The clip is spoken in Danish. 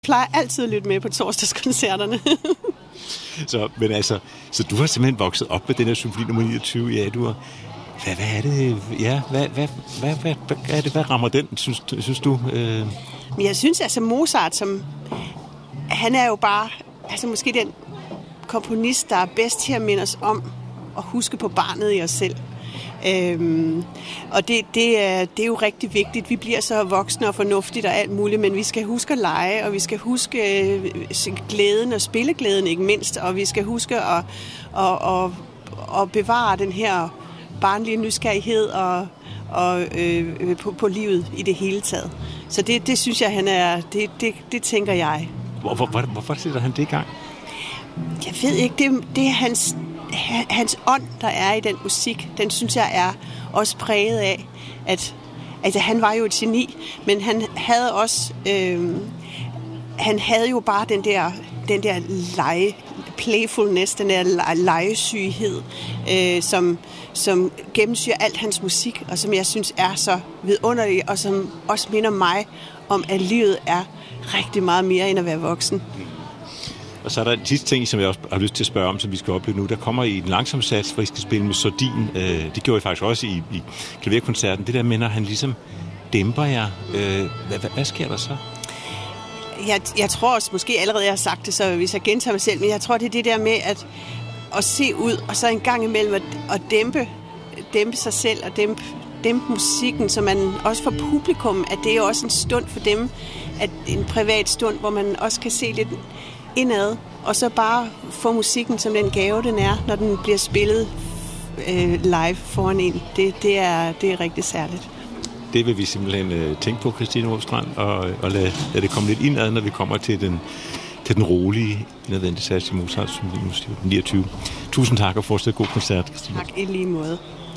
plejer altid at lytte med på torsdagskoncerterne. Så du har simpelthen vokset op med den her symfoni nummer 29. Ja, du har... Hvad er det? Ja, hvad er det? Hvad rammer den, synes du? Men jeg synes altså Mozart, han er jo bare måske den komponist, der er bedst til at minde os om at huske på barnet i os selv. Og det er jo rigtig vigtigt. Vi bliver så voksne og fornuftige og alt muligt, men vi skal huske at lege, og vi skal huske glæden og spilleglæden ikke mindst, og vi skal huske at bevare den her barnlige nysgerrighed på livet i det hele taget. Så det synes jeg, han er. Det tænker jeg. Hvorfor sætter han det i gang? Jeg ved ikke. Det er hans ånd, der er i den musik. Den synes jeg er også præget af, at han var jo et geni, men han havde også han havde jo bare den der playfulness, den der legesyghed, som gennemsyrer alt hans musik, og som jeg synes er så vidunderlig, og som også minder mig om, at livet er rigtig meget mere end at være voksen. Og så er der en sidste ting, som jeg også har lyst til at spørge om, som vi skal opleve nu. Der kommer i en langsom sats, hvor I skal spille med sordin. Det gjorde I faktisk også i klaverkoncerten. Det der med, når han ligesom dæmper jer. Hvad sker der så? Jeg tror også, måske allerede jeg har sagt det, så hvis jeg gentager mig selv, men jeg tror, det er det der med at se ud, og så en gang imellem at dæmpe sig selv, og dæmpe musikken, så man også for publikum, at det er også en stund for dem, at en privat stund, hvor man også kan se lidt indad, og så bare få musikken som den gave, den er, når den bliver spillet live foran en. Det er rigtig særligt. Det vil vi simpelthen tænke på, Christine Aamstrand, og lade det komme lidt indad, når vi kommer til den rolige indadvendte sats i Mozarts symfoni 29. Tusind tak og fortsat god koncert, Christine. Tak i lige måde.